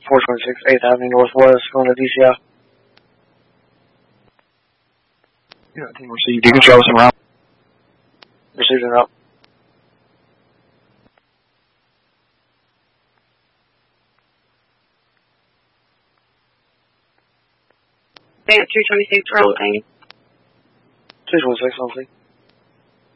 426 8th Avenue Northwest, going to DCI. Yeah, team received. You can show us around. Received and out. Bank 226, roll thing. 226, on scene.